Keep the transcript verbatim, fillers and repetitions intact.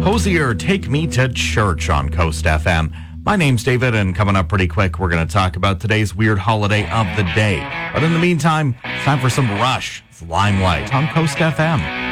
Hosier, Take Me to Church on Coast F M. My name's David, and coming up pretty quick, we're going to talk about today's weird holiday of the day. But in the meantime, it's time for some Rush. It's Limelight on Coast F M.